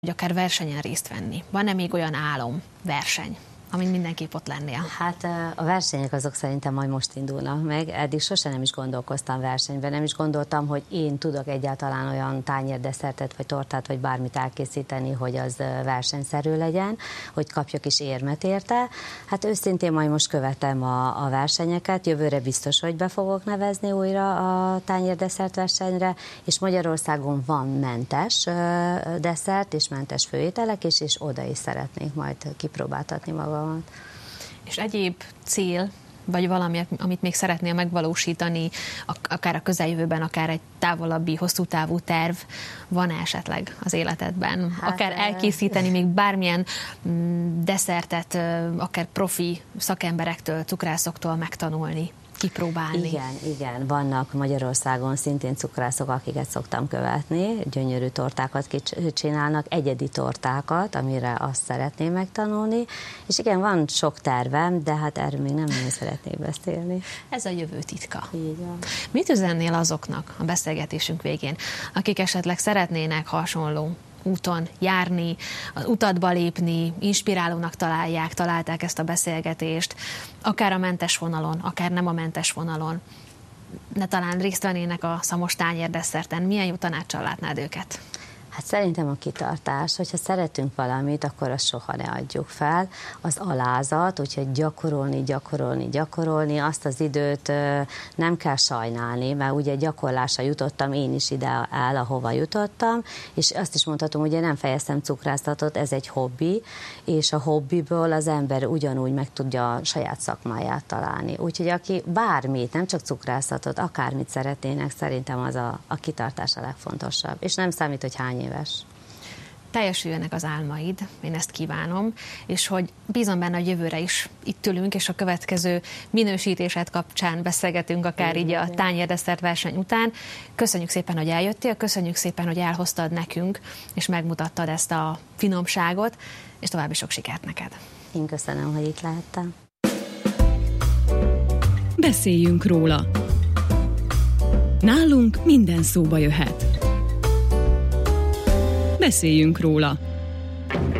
hogy akár versenyen részt venni? Van-e még olyan álom, verseny, amin mindenképp ott lennél? Hát a versenyek azok szerintem majd most indulnak meg. Eddig sosem nem is gondolkoztam versenyben, nem is gondoltam, hogy én tudok egyáltalán olyan tányérdesszertet, vagy tortát, vagy bármit elkészíteni, hogy az versenyszerű legyen, hogy kapjak is érmet érte. Hát őszintén majd most követem a versenyeket, jövőre biztos, hogy be fogok nevezni újra a tányérdesszert versenyre, és Magyarországon van mentes desszert és mentes főételek is, és oda is szeretnék majd kipróbáltatni magam. És egyéb cél, vagy valami, amit még szeretnél megvalósítani, akár a közeljövőben, akár egy távolabbi, hosszú távú terv van esetleg az életedben? Hát, akár elkészíteni még bármilyen desszertet, akár profi szakemberektől, cukrászoktól megtanulni, kipróbálni. Igen, vannak Magyarországon szintén cukrászok, akiket szoktam követni, gyönyörű tortákat csinálnak, egyedi tortákat, amire azt szeretném megtanulni, és igen, van sok tervem, de hát erről még nem nagyon szeretnék beszélni. Ez a jövő titka. Így van. Mit üzennél azoknak a beszélgetésünk végén, akik esetleg szeretnének hasonló úton járni, az utatba lépni, inspirálónak találták ezt a beszélgetést, akár a mentes vonalon, akár nem a mentes vonalon, ne talán részt vennének a Szamos tányérdesszerten, milyen jó tanáccsal látnád őket? Hát szerintem a kitartás, hogyha szeretünk valamit, akkor azt soha ne adjuk fel. Az alázat, úgyhogy gyakorolni, azt az időt nem kell sajnálni, mert ugye gyakorlásra jutottam én is ide el, ahova jutottam, és azt is mondhatom, ugye nem fejeztem cukrászatot, ez egy hobbi, és a hobbiból az ember ugyanúgy meg tudja a saját szakmáját találni. Úgyhogy aki bármit, nem csak cukrászatot, akármit szeretnének, szerintem az a kitartás a legfontosabb. És nem számít, hogy hány éves. Teljesüljenek az álmaid, én ezt kívánom, és hogy bízom benne, hogy jövőre is itt ülünk, és a következő minősítésed kapcsán beszélgetünk, akár így a tányérdesszert verseny után. Köszönjük szépen, hogy eljöttél, köszönjük szépen, hogy elhoztad nekünk, és megmutattad ezt a finomságot, és további sok sikert neked. Én köszönöm, hogy itt lehettem. Beszéljünk róla. Nálunk minden szóba jöhet. Beszéljünk róla.